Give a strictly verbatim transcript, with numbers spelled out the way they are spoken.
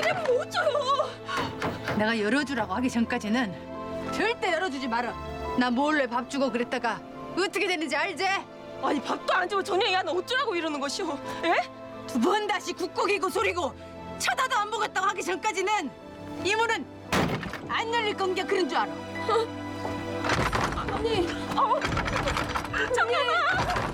이래면 어쩌요? 내가 열어주라고 하기 전까지는 절대 열어주지 마라. 나 몰래 밥 주고 그랬다가 어떻게 됐는지 알지? 아니 밥도 안 주고 저녁에 하나 어쩌라고 이러는 것이오? 에? 두 번 다시 국곡이고 소리고 쳐다도 안 보겠다고 하기 전까지는 이 문은 안 열릴 건게 그런 줄 알아. 언니, 어, 잠깐만.